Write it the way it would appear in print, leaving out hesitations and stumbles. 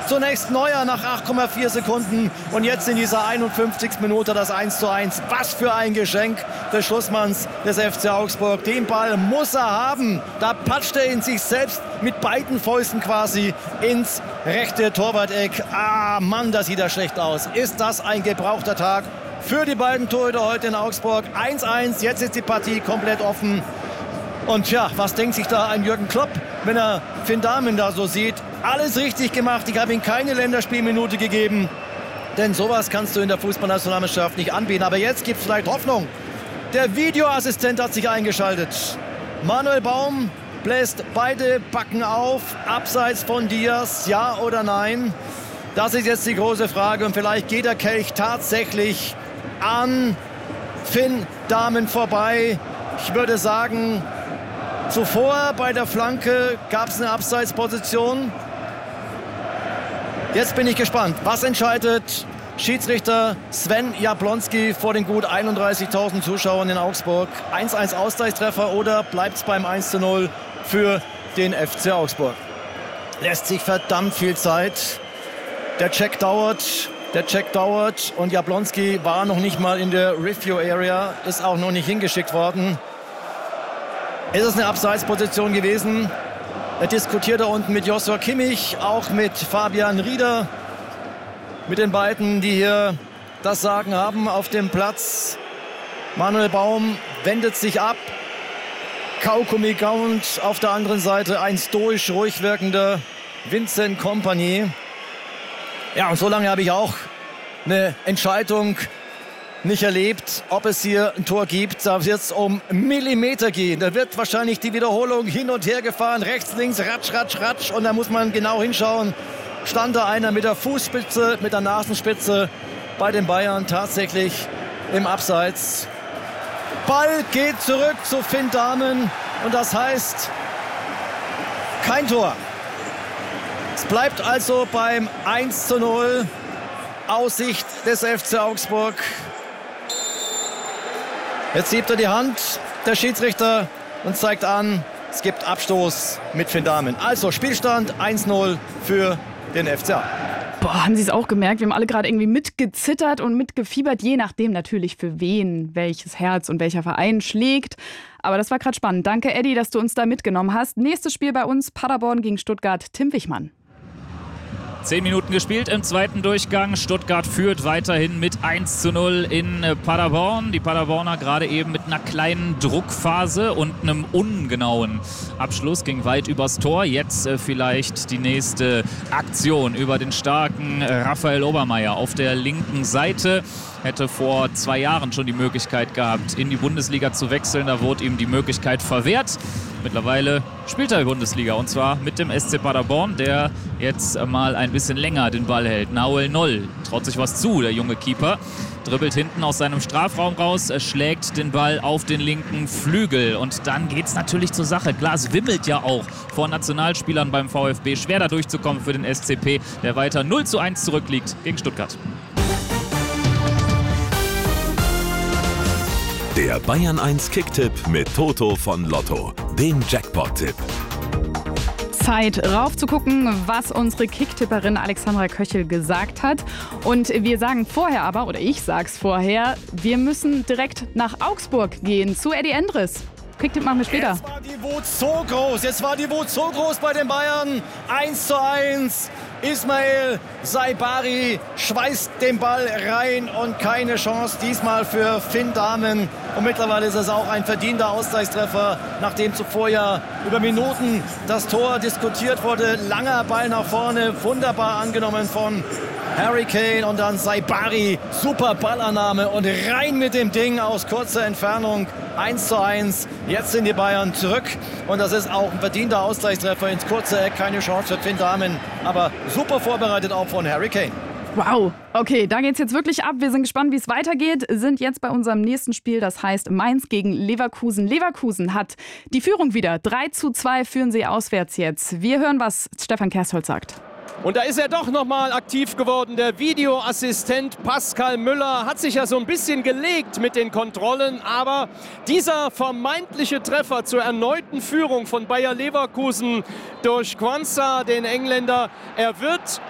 Zunächst Neuer nach 8,4 Sekunden und jetzt in dieser 51. Minute das 1:1. Was für ein Geschenk des Schlussmanns des FC Augsburg. Den Ball muss er haben. Da patscht er in sich selbst mit beiden Fäusten quasi ins rechte Torwart-Eck. Ah, Mann, das sieht ja schlecht aus. Ist das ein gebrauchter Tag für die beiden Torhüter heute in Augsburg? 1:1, jetzt ist die Partie komplett offen. Und ja, was denkt sich da ein Jürgen Klopp, wenn er Finn Dahmen da so sieht? Alles richtig gemacht, ich habe ihm keine Länderspielminute gegeben. Denn sowas kannst du in der Fußballnationalmannschaft nicht anbieten. Aber jetzt gibt es vielleicht Hoffnung. Der Videoassistent hat sich eingeschaltet. Manuel Baum bläst beide Backen auf, abseits von Diaz, ja oder nein? Das ist jetzt die große Frage. Und vielleicht geht der Kelch tatsächlich an Finn Dahmen vorbei. Ich würde sagen, zuvor bei der Flanke gab es eine Abseitsposition. Jetzt bin ich gespannt. Was entscheidet Schiedsrichter Sven Jablonski vor den gut 31.000 Zuschauern in Augsburg? 1:1 Ausgleichstreffer oder bleibt es beim 1:0 für den FC Augsburg? Lässt sich verdammt viel Zeit. Der Check dauert und Jablonski war noch nicht mal in der Review-Area, ist auch noch nicht hingeschickt worden. Ist es eine Abseitsposition gewesen? Er diskutiert da unten mit Joshua Kimmich, auch mit Fabian Rieder, mit den beiden, die hier das Sagen haben auf dem Platz. Manuel Baum wendet sich ab. Kaugummi gaunt auf der anderen Seite ein stoisch ruhig wirkender Vincent Kompany. Ja, und so lange habe ich auch eine Entscheidung nicht erlebt, ob es hier ein Tor gibt. Da wird es um Millimeter gehen. Da wird wahrscheinlich die Wiederholung hin und her gefahren. Rechts, links, ratsch, ratsch, ratsch. Und da muss man genau hinschauen. Stand da einer mit der Fußspitze, mit der Nasenspitze bei den Bayern tatsächlich im Abseits. Ball geht zurück zu Finn Dahmen. Und das heißt, kein Tor. Es bleibt also beim 1:0. Aussicht des FC Augsburg. Jetzt hebt er die Hand, der Schiedsrichter, und zeigt an, es gibt Abstoß mit Finn Dahmen. Also Spielstand 1:0 für den FCA. Boah, haben Sie es auch gemerkt? Wir haben alle gerade irgendwie mitgezittert und mitgefiebert, je nachdem natürlich für wen welches Herz und welcher Verein schlägt. Aber das war gerade spannend. Danke, Eddie, dass du uns da mitgenommen hast. Nächstes Spiel bei uns, Paderborn gegen Stuttgart, Tim Wichmann. 10 Minuten gespielt im zweiten Durchgang. Stuttgart führt weiterhin mit 1:0 in Paderborn. Die Paderborner gerade eben mit einer kleinen Druckphase und einem ungenauen Abschluss. Ging weit übers Tor. Jetzt vielleicht die nächste Aktion über den starken Raphael Obermeier auf der linken Seite. Hätte vor 2 Jahren schon die Möglichkeit gehabt, in die Bundesliga zu wechseln. Da wurde ihm die Möglichkeit verwehrt. Mittlerweile spielt er in der Bundesliga und zwar mit dem SC Paderborn, der jetzt mal ein bisschen länger den Ball hält. Nahuel Noll traut sich was zu, der junge Keeper. Dribbelt hinten aus seinem Strafraum raus, schlägt den Ball auf den linken Flügel. Und dann geht's natürlich zur Sache. Klar, es wimmelt ja auch vor Nationalspielern beim VfB. Schwer da durchzukommen für den SCP, der weiter 0:1 zurückliegt gegen Stuttgart. Der Bayern 1 Kicktipp mit Toto von Lotto, dem Jackpot-Tipp. Zeit, rauf zu gucken, was unsere Kicktipperin Alexandra Köchel gesagt hat. Und wir sagen vorher aber, oder ich sag's vorher, wir müssen direkt nach Augsburg gehen, zu Eddie Endres. Kicktipp machen wir später. Jetzt war die Wut so groß bei den Bayern. 1:1. Ismail Saibari schweißt den Ball rein und keine Chance diesmal für Finn Dahmen. Und mittlerweile ist es auch ein verdienter Ausgleichstreffer, nachdem zuvor ja über Minuten das Tor diskutiert wurde. Langer Ball nach vorne, wunderbar angenommen von Harry Kane und dann Saibari. Super Ballannahme und rein mit dem Ding aus kurzer Entfernung. 1:1. Jetzt sind die Bayern zurück und das ist auch ein verdienter Ausgleichstreffer ins kurze Eck. Keine Chance für Finn Dahmen, aber super vorbereitet auch von Harry Kane. Wow, okay, da geht's jetzt wirklich ab. Wir sind gespannt, wie es weitergeht. Sind jetzt bei unserem nächsten Spiel, das heißt Mainz gegen Leverkusen. Leverkusen hat die Führung wieder. 3:2 führen sie auswärts jetzt. Wir hören, was Stefan Kersholz sagt. Und da ist er doch nochmal aktiv geworden. Der Videoassistent Pascal Müller hat sich ja so ein bisschen gelegt mit den Kontrollen. Aber dieser vermeintliche Treffer zur erneuten Führung von Bayer Leverkusen durch Quansah, den Engländer, er wird